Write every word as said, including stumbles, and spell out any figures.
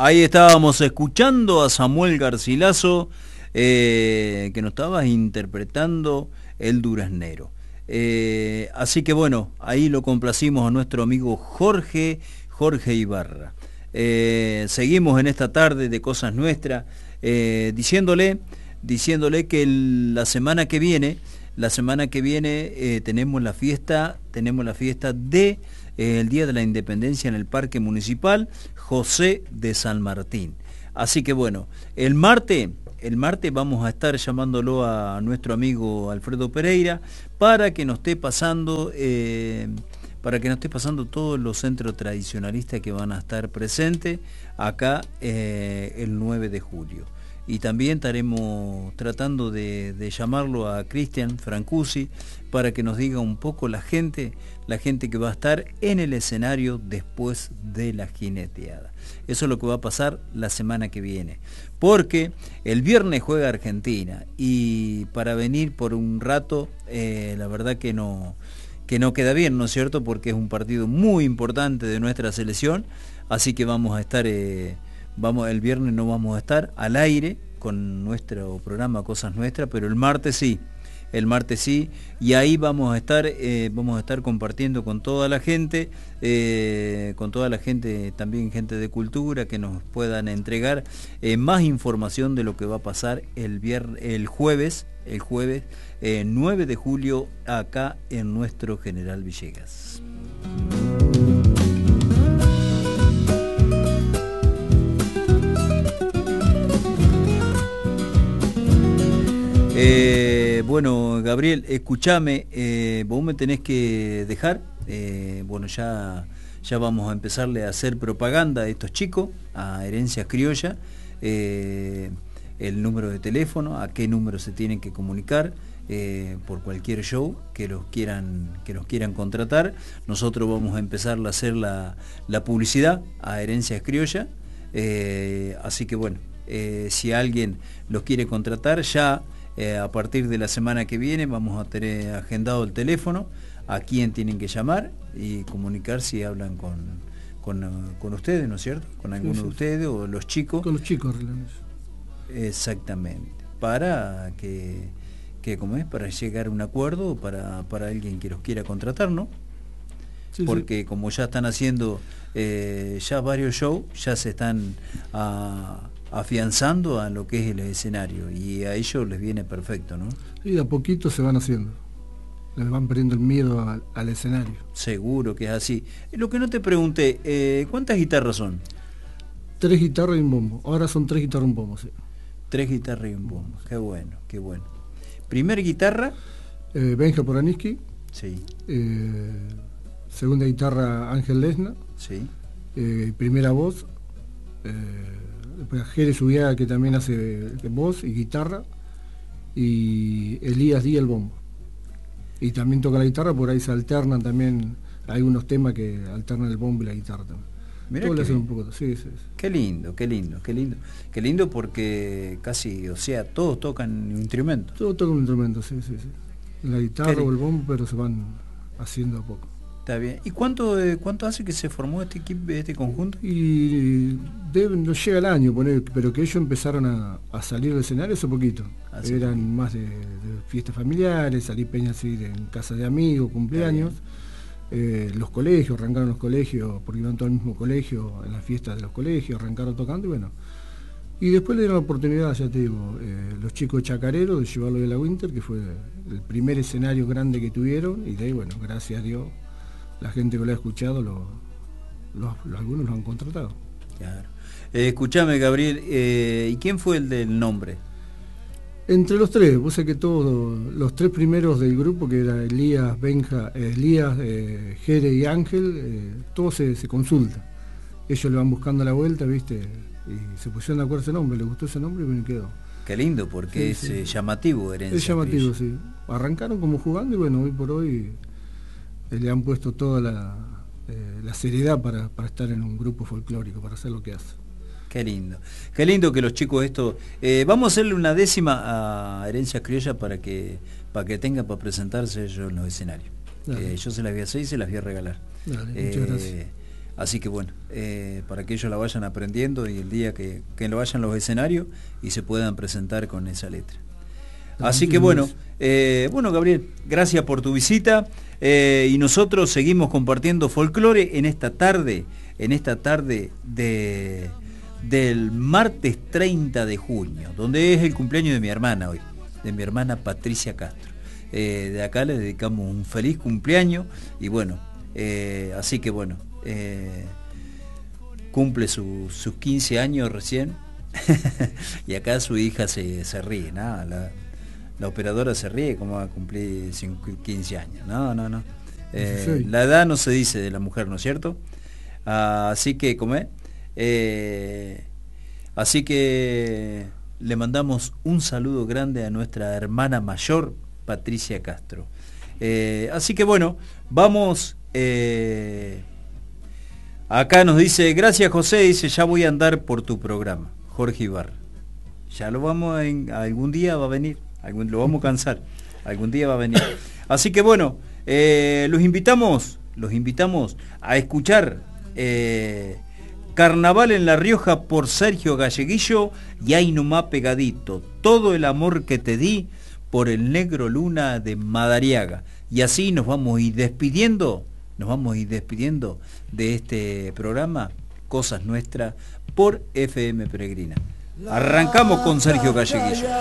Ahí estábamos escuchando a Samuel Garcilaso, eh, que nos estaba interpretando El Duraznero. Eh, así que bueno, ahí lo complacimos a nuestro amigo Jorge, Jorge Ibarra. Eh, seguimos en esta tarde de Cosas Nuestras, eh, diciéndole, diciéndole que el, la semana que viene, la semana que viene eh, tenemos la fiesta, tenemos la fiesta de eh, el Día de la Independencia en el Parque Municipal José de San Martín. Así que bueno, el martes, el martes vamos a estar llamándolo a nuestro amigo Alfredo Pereira para que nos esté pasando, eh, para que nos esté pasando todos los centros tradicionalistas que van a estar presentes acá eh, el nueve de julio. Y también estaremos tratando de, de llamarlo a Cristian Francusi para que nos diga un poco la gente, la gente que va a estar en el escenario después de la jineteada. Eso es lo que va a pasar la semana que viene. Porque el viernes juega Argentina y para venir por un rato, eh, la verdad que no, que no queda bien, ¿no es cierto? Porque es un partido muy importante de nuestra selección, así que vamos a estar... Eh, Vamos, el viernes no vamos a estar al aire con nuestro programa Cosas Nuestras, pero el martes sí, el martes sí, y ahí vamos a estar, eh, vamos a estar compartiendo con toda la gente, eh, con toda la gente, también gente de cultura, que nos puedan entregar eh, más información de lo que va a pasar el viernes, el jueves, el jueves eh, nueve de julio acá en nuestro General Villegas. Eh, bueno, Gabriel, escúchame, eh, vos me tenés que dejar, eh, bueno, ya, ya vamos a empezarle a hacer propaganda a estos chicos, a Herencias Criollas, eh, el número de teléfono, a qué número se tienen que comunicar, eh, por cualquier show que los quieran, que los quieran contratar. Nosotros vamos a empezar a hacer la, la publicidad a Herencias Criollas, eh, así que bueno, eh, si alguien los quiere contratar, ya... Eh, a partir de la semana que viene vamos a tener agendado el teléfono, a quién tienen que llamar y comunicar si hablan con, con, con ustedes, ¿no es cierto? Con alguno sí, sí. de ustedes o los chicos. Con los chicos, realmente. Exactamente. Para que, que ¿cómo es? Para llegar a un acuerdo para, para alguien que los quiera contratar, ¿no? Sí, porque sí. Como ya están haciendo eh, ya varios shows, ya se están a, afianzando a lo que es el escenario y a ellos les viene perfecto, ¿no? Y de a poquito se van haciendo, les van perdiendo el miedo al, al escenario. Seguro que es así. Lo que no te pregunté, eh, ¿cuántas guitarras son? Tres guitarras y un bombo, ahora son tres guitarras y un bombo, sí. Tres guitarras y un bombo, qué bueno, qué bueno. ¿Primer guitarra? Eh, Benja Poraniski. Sí. Eh, segunda guitarra Ángel Lesna. Sí. Eh, primera voz. Eh, Después Jerez Ubiaga, que también hace voz y guitarra, y Elías Díaz el bombo. Y también toca la guitarra, por ahí se alternan también, hay unos temas que alternan el bombo y la guitarra también. Mirá que un poco, sí, sí, sí. Qué lindo, qué lindo, qué lindo. Qué lindo porque casi, o sea, todos tocan un instrumento. Todos tocan un instrumento, sí, sí, sí. La guitarra o el bombo, pero se van haciendo a poco. Está bien. ¿Y cuánto, eh, cuánto hace que se formó este equipo, este conjunto? Y debe, no llega el año, poner, pero que ellos empezaron a, a salir del escenario hace poquito. Hace Eran poquito. Más de, de fiestas familiares, salir peñas en casa de amigos, cumpleaños. Eh, los colegios, arrancaron los colegios, porque iban todos al mismo colegio, en las fiestas de los colegios, arrancaron tocando y bueno. Y después le dieron la oportunidad, ya te digo, eh, los chicos de Chacarero, de llevarlo de la Winter, que fue el primer escenario grande que tuvieron, y de ahí, bueno, gracias a Dios, la gente que lo ha escuchado, lo, lo, lo, algunos lo han contratado. Claro. Eh, escuchame, Gabriel, eh, ¿y quién fue el del nombre? Entre los tres, vos sabés que todos, los tres primeros del grupo, que era Elías, Benja, eh, Elías, eh, Jere y Ángel, eh, todos se, se consultan. Ellos le van buscando la vuelta, ¿viste? Y se pusieron de acuerdo ese nombre, les gustó ese nombre y me quedó. Qué lindo, porque sí, es sí. Eh, llamativo, Herencia. Es llamativo, sí. Arrancaron como jugando y bueno, hoy por hoy eh, le han puesto toda la, eh, la seriedad para, para estar en un grupo folclórico, para hacer lo que hace. Qué lindo, qué lindo que los chicos esto... Eh, vamos a hacerle una décima a Herencias Criollas para que, para que tenga para presentarse ellos en los escenarios. Eh, yo se las voy a hacer y se las voy a regalar. Dale, eh, muchas gracias. Así que bueno, eh, para que ellos la vayan aprendiendo y el día que, que lo vayan a los escenarios y se puedan presentar con esa letra. Así que bueno, eh, bueno Gabriel, gracias por tu visita eh, y nosotros seguimos compartiendo folclore en esta tarde, en esta tarde de, del martes treinta de junio, donde es el cumpleaños de mi hermana hoy, de mi hermana Patricia Castro. Eh, de acá le dedicamos un feliz cumpleaños y bueno, eh, así que bueno, eh, cumple su, sus quince años recién y acá su hija se, se ríe, ¿no? La, la operadora se ríe como va a cumplir quince años, no, no, no. Eh, la edad no se dice de la mujer, ¿no es cierto? Ah, así que, ¿cómo es? Eh, así que le mandamos un saludo grande a nuestra hermana mayor, Patricia Castro. Eh, así que bueno, vamos... Eh, acá nos dice, gracias José, dice, ya voy a andar por tu programa, Jorge Ibarra. Ya lo vamos a, en, algún día va a venir. Algún, lo vamos a cansar, algún día va a venir. Así que bueno, eh, los invitamos, los invitamos a escuchar eh, Carnaval en La Rioja por Sergio Galleguillo y ahí nomás pegadito, Todo el amor que te di por el Negro Luna de Madariaga. Y así nos vamos a ir despidiendo, nos vamos a ir despidiendo de este programa, Cosas Nuestras, por F M Peregrina. Arrancamos con Sergio Galleguillo.